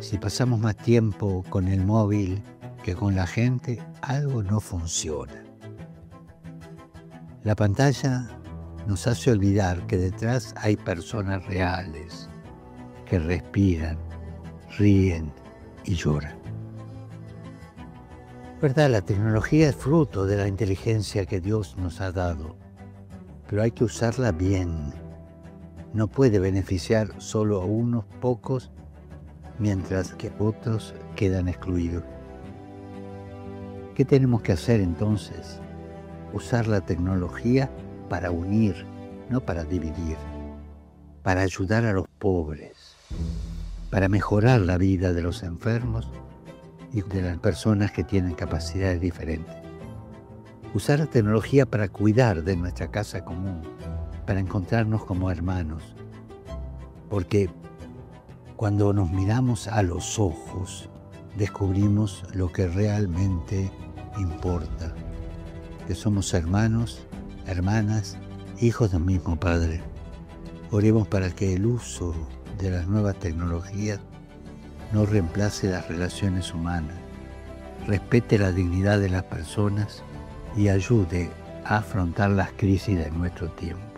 Si pasamos más tiempo con el móvil que con la gente, algo no funciona. La pantalla nos hace olvidar que detrás hay personas reales que respiran, ríen y lloran. ¿Verdad? La tecnología es fruto de la inteligencia que Dios nos ha dado, pero hay que usarla bien. No puede beneficiar solo a unos pocos, mientras que otros quedan excluidos. ¿Qué tenemos que hacer entonces? Usar la tecnología para unir, no para dividir, para ayudar a los pobres, para mejorar la vida de los enfermos y de las personas que tienen capacidades diferentes. Usar la tecnología para cuidar de nuestra casa común, para encontrarnos como hermanos, porque cuando nos miramos a los ojos, descubrimos lo que realmente importa, que somos hermanos, hermanas, hijos del mismo Padre. Oremos para que el uso de las nuevas tecnologías no reemplace las relaciones humanas, respete la dignidad de las personas y ayude a afrontar las crisis de nuestro tiempo.